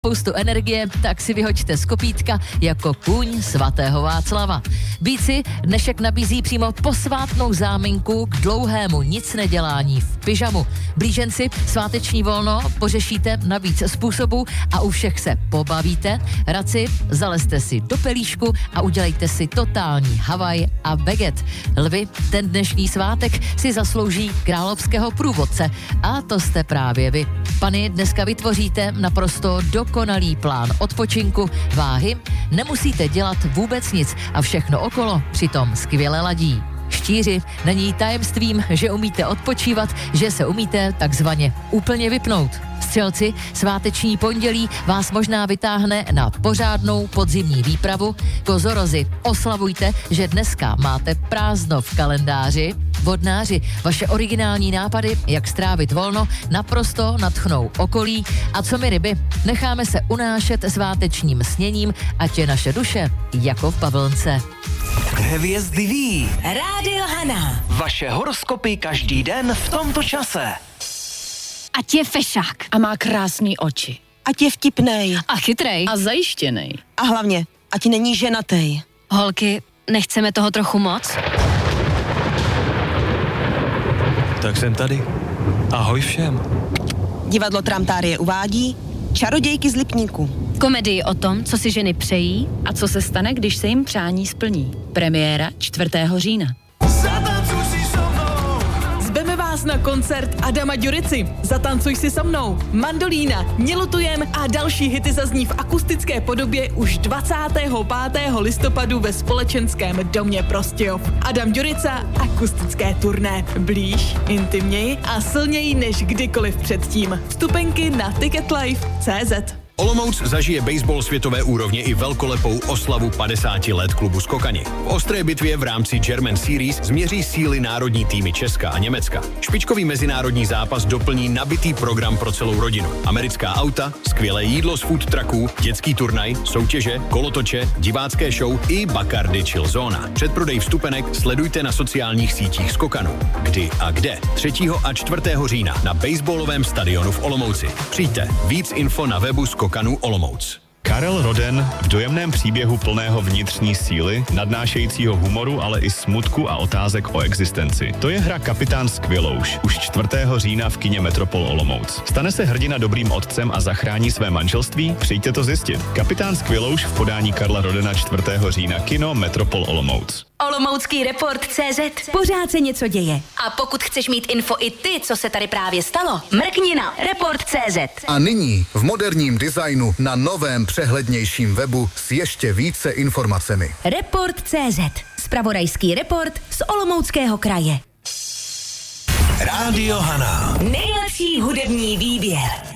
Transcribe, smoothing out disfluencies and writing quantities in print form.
spoustu energie, tak si vyhoďte z kopítka jako kůň svatého Václava. Býci dnešek nabízí přímo posvátnou záminku k dlouhému nicnedělání v pyžamu. Blíženci sváteční volno pořešíte na víc způsobů a u všech se pobavíte. Radci, zalezte si do pelíšku a udělejte si totální Havaj a veget. Lvi ten dnešní svátek si zaslouží královského průvodce a to jste právě vy. Pany, dneska vytvoříte naprosto dokonalý plán odpočinku, váhy, nemusíte dělat vůbec nic a všechno okolo přitom skvěle ladí. Štíři, není tajemstvím, že umíte odpočívat, že se umíte takzvaně úplně vypnout. Střelci, sváteční pondělí vás možná vytáhne na pořádnou podzimní výpravu. Kozorozi, oslavujte, že dneska máte prázdno v kalendáři. Vodnáři, vaše originální nápady, jak strávit volno, naprosto nadchnou okolí. A co my ryby, necháme se unášet svátečním sněním, ať je naše duše jako v bavlnce. Hvězdy ví. Rádio Hana. Vaše horoskopy každý den v tomto čase. Ať je fešák. A má krásný oči. Ať je vtipnej. A chytrej. A zajištěnej. A hlavně, ať není ženatej. Holky, nechceme toho trochu moc? Tak jsem tady. Ahoj všem. Divadlo Tramtárie uvádí Čarodějky z Lipníku. Komedii o tom, co si ženy přejí. A co se stane, když se jim přání splní. Premiéra 4. října. Zveme vás na koncert Adama Ďurici. Zatancuj si so mnou. Mandolína, Nelutujem a další hity zazní v akustické podobě už 25. listopadu ve Společenském domě Prostějov. Adam Ďurica, akustické turné. Blíž, intimněji a silněji než kdykoliv předtím. Vstupenky na ticketlife.cz. Olomouc zažije baseball světové úrovně i velkolepou oslavu 50 let klubu Skokani. V ostré bitvě v rámci German Series změří síly národní týmy Česka a Německa. Špičkový mezinárodní zápas doplní nabitý program pro celou rodinu. Americká auta, skvělé jídlo z food trucků, dětský turnaj, soutěže, kolotoče, divácké show i Bacardi Chill Zóna. Předprodej vstupenek sledujte na sociálních sítích Skokanu. Kdy a kde? 3. a 4. října na baseballovém stadionu v Olomouci. Přijďte, víc info na webu Skokanu Olomouc. Karel Roden v dojemném příběhu plného vnitřní síly, nadnášejícího humoru, ale i smutku a otázek o existenci. To je hra Kapitán Skvělouš, už 4. října v kině Metropol Olomouc. Stane se hrdina dobrým otcem a zachrání své manželství? Přijďte to zjistit. Kapitán Skvělouš v podání Karla Rodena 4. října, kino Metropol Olomouc. Olomoucký report.cz. Pořád se něco děje. A pokud chceš mít info i ty, co se tady právě stalo, mrkni na report.cz. A nyní v moderním designu na novém přehlednějším webu s ještě více informacemi. Report.cz. Zpravodajský report z Olomouckého kraje. Rádio Hana. Nejlepší hudební výběr.